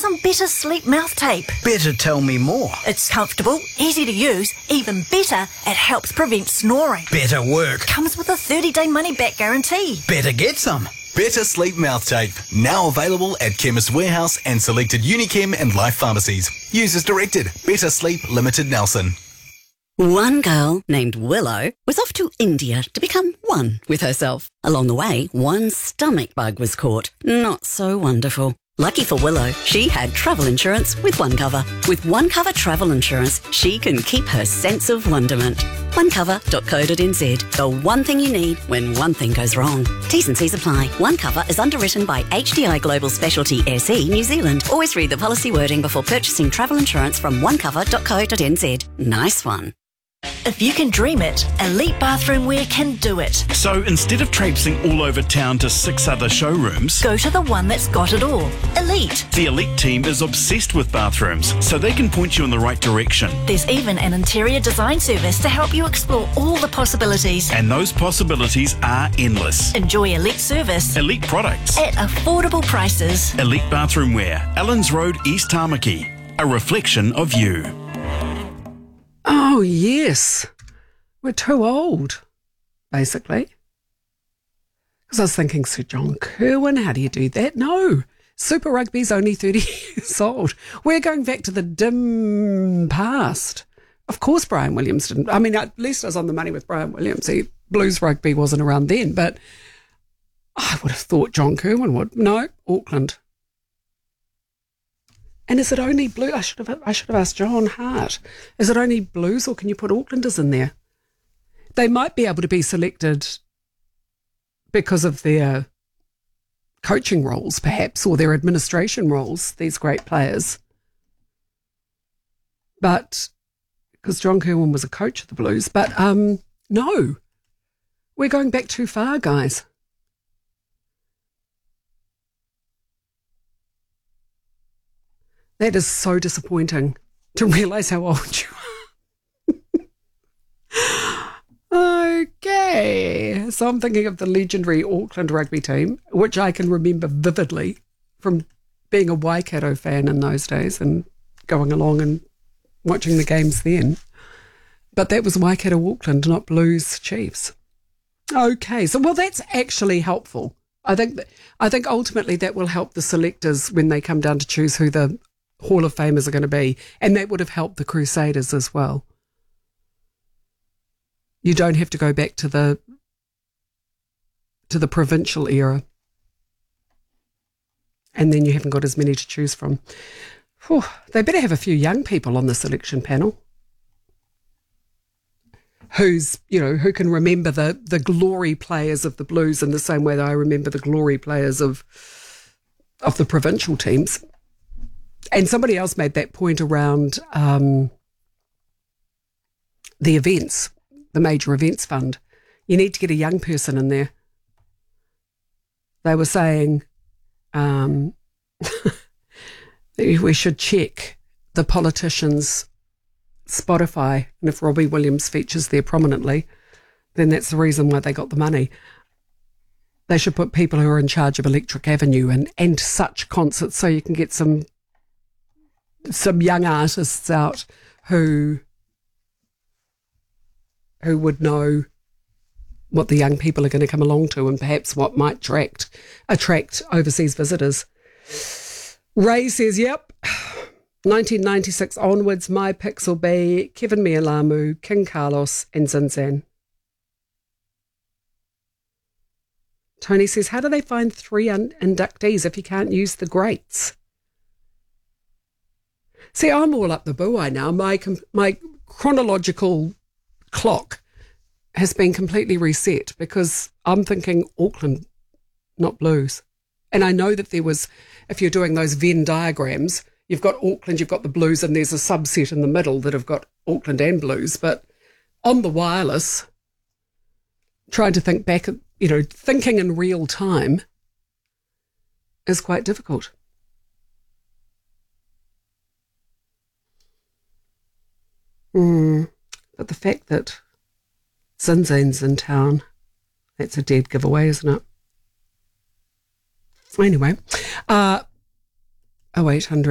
some Better Sleep mouth tape. Better tell me more. It's comfortable, easy to use, even better, it helps prevent snoring. Better work. Comes with a 30-day money-back guarantee. Better get some. Better Sleep Mouth Tape. Now available at Chemist Warehouse and selected Unichem and Life pharmacies. Use as directed. Better Sleep Limited Nelson. One girl named Willow was off to India to become one with herself. Along the way, one stomach bug was caught. Not so wonderful. Lucky for Willow, she had travel insurance with OneCover. With OneCover travel insurance, she can keep her sense of wonderment. OneCover.co.nz. The one thing you need when one thing goes wrong. T's and C's apply. OneCover is underwritten by HDI Global Specialty SE New Zealand. Always read the policy wording before purchasing travel insurance from OneCover.co.nz. Nice one. If you can dream it, Elite Bathroom Wear can do it. So instead of traipsing all over town to 6 other showrooms, Go to the one that's got it all. Elite. the Elite team is obsessed with bathrooms, so they can point you in the right direction. There's even an interior design service to help you explore all the possibilities. And those possibilities are endless. Enjoy Elite service Elite products. at affordable prices. Elite Bathroom Wear, Allens Road, East Tamaki. A reflection of you. Oh, yes. We're too old, basically. Because I was thinking, Sir John Kirwan, how do you do that? No, Super Rugby's only 30 years old. We're going back to the dim past. Of course Brian Williams didn't. I mean, at least I was on the money with Brian Williams. Blues Rugby wasn't around then, but I would have thought John Kirwan would. No, Auckland. And is it only Blues? I should have asked John Hart. Is it only Blues, or can you put Aucklanders in there? They might be able to be selected because of their coaching roles, perhaps, or their administration roles, these great players. But because John Kirwan was a coach of the Blues, but no, we're going back too far, guys. That is so disappointing to realise how old you are. Okay. So I'm thinking of the legendary Auckland rugby team, which I can remember vividly from being a Waikato fan in those days and going along and watching the games then. But that was Waikato Auckland, not Blues Chiefs. Okay. So, well, that's actually helpful. I think ultimately that will help the selectors when they come down to choose who the Hall of Famers are going to be, and that would have helped the Crusaders as well. You don't have to go back to the provincial era, and then you haven't got as many to choose from. Whew, they better have a few young people on the selection panel who can remember the glory players of the Blues in the same way that I remember the glory players of the provincial teams. And somebody else made that point around the events, the major events fund. You need to get a young person in there. They were saying we should check the politicians' Spotify, and if Robbie Williams features there prominently, then that's the reason why they got the money. They should put people who are in charge of Electric Avenue and such concerts, so you can get some young artists out who would know what the young people are going to come along to, and perhaps what might attract overseas visitors. Ray says, yep, 1996 onwards, my picks will be Kevin Mialamu, King Carlos and Zinzan. Tony says, how do they find 3 inductees if you can't use the greats? See, I'm all up the buoy now. My chronological clock has been completely reset because I'm thinking Auckland, not Blues. And I know that there was, if you're doing those Venn diagrams, you've got Auckland, you've got the Blues, and there's a subset in the middle that have got Auckland and Blues. But on the wireless, trying to think back, thinking in real time is quite difficult. But the fact that Zinzan's in town, that's a dead giveaway, isn't it? Anyway, 0800